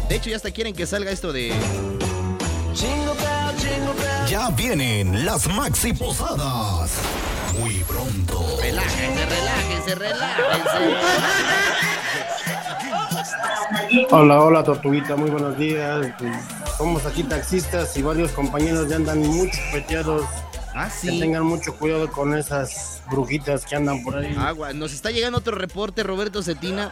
De hecho, ya hasta quieren que salga esto de... Ya vienen las Maxi Posadas. Muy pronto. Relájense. Hola, Tortuguita, muy buenos días. Pues, somos aquí taxistas y varios compañeros ya andan muy chupeteados. Ah, sí. Que tengan mucho cuidado con esas brujitas que andan por ahí. Agua, nos está llegando otro reporte, Roberto Cetina.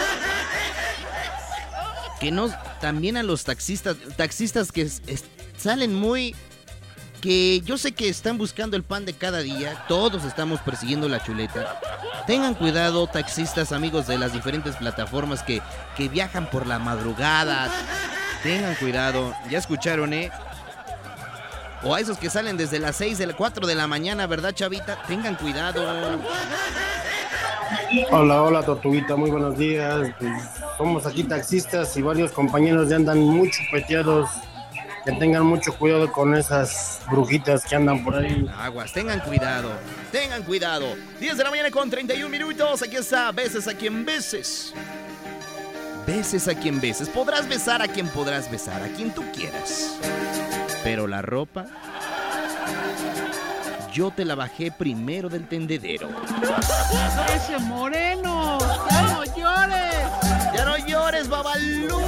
Que no, también a los taxistas que salen muy... Que yo sé que están buscando el pan de cada día, todos estamos persiguiendo la chuleta. Tengan cuidado, taxistas, amigos de las diferentes plataformas que viajan por la madrugada. Tengan cuidado, ya escucharon, O a esos que salen desde las 4 de la mañana, ¿verdad, chavita? Tengan cuidado. Hola, Tortuguita, muy buenos días. Pues, somos aquí taxistas y varios compañeros ya andan muy chupeteados. Que tengan mucho cuidado con esas brujitas que andan por ahí. Aguas, tengan cuidado. 10 de la mañana con 31 minutos. Aquí está, beses a quien beses. Beses a quien beses. Podrás besar a quien podrás besar, a quien tú quieras. Pero la ropa, yo te la bajé primero del tendedero. ¡Ese moreno! ¡Ya no llores! ¡Ya no llores, babalú!